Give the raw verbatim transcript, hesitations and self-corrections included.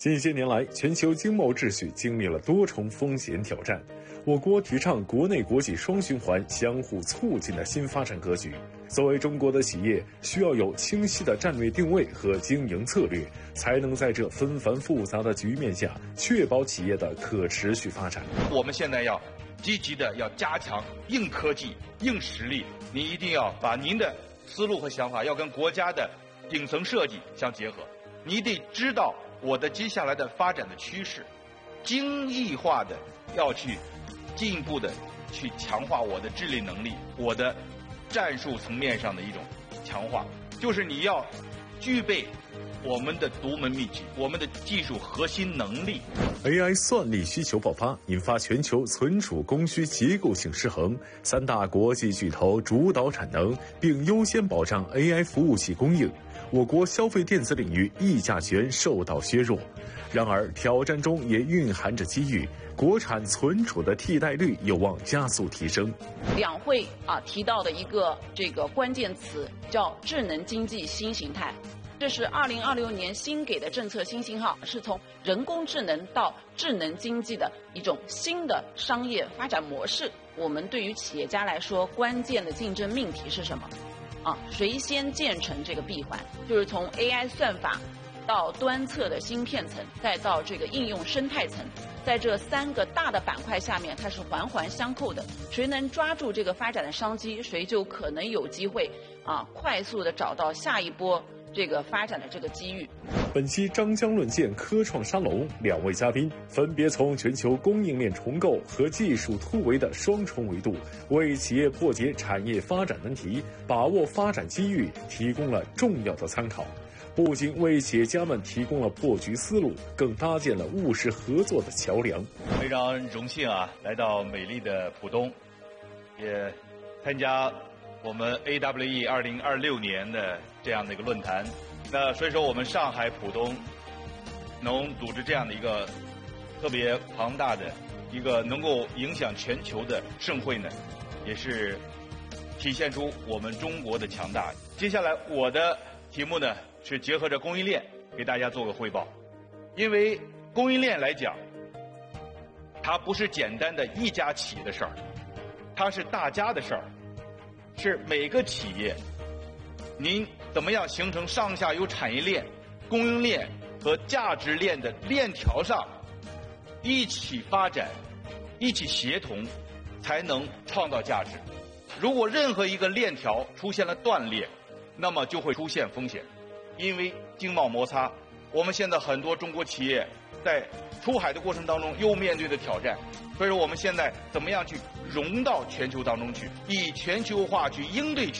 近些年来，全球经贸秩序经历了多重风险挑战。我国提倡国内国际双循环相互促进的新发展格局。作为中国的企业，需要有清晰的战略定位和经营策略，才能在这纷繁复杂的局面下，确保企业的可持续发展。 我们现在要积极的要加强硬科技、硬实力，您一定要把您的思路和想法要跟国家的顶层设计相结合。你得知道我的接下来的发展的趋势，精益化的要去进一步的去强化我的治理能力，我的战术层面上的一种强化，就是你要具备我们的独门秘籍，我们的技术核心能力。 A I 算力需求爆发，引发全球存储供需结构性失衡，三大国际巨头主导产能，并优先保障 A I 服务器供应。我国消费电子领域议价权受到削弱。然而，挑战中也蕴含着机遇，国产存储的替代率有望加速提升。 两会啊提到的一个这个关键词叫智能经济新形态。这是二零二六年新给的政策新信号，是从人工智能到智能经济的一种新的商业发展模式。我们对于企业家来说，关键的竞争命题是什么？啊，谁先建成这个闭环？就是从 A I 算法到端侧的芯片层，再到这个应用生态层，在这三个大的板块下面，它是环环相扣的。谁能抓住这个发展的商机，谁就可能有机会啊，快速的找到下一波这个发展的这个机遇。 本期张江论剑科创沙龙，两位嘉宾分别从全球供应链重构和技术突围的双重维度，为企业破解产业发展难题、把握发展机遇提供了重要的参考。不仅为企业家们提供了破局思路，更搭建了务实合作的桥梁。 非常荣幸啊，来到美丽的浦东，也参加我们 A W E 二零二六年的这样的一个论坛。那所以说，我们上海浦东能组织这样的一个特别庞大的一个能够影响全球的盛会呢，也是体现出我们中国的强大。接下来我的题目呢是结合着供应链给大家做个汇报。因为供应链来讲，它不是简单的一家企业的事儿，它是大家的事儿，是每个企业您怎么样形成上下游产业链、供应链和价值链的链条上一起发展、一起协同，才能创造价值。如果任何一个链条出现了断裂，那么就会出现风险。因为经贸摩擦，我们现在很多中国企业在出海的过程当中又面对的挑战，所以说我们现在怎么样去融到全球当中去，以全球化去应对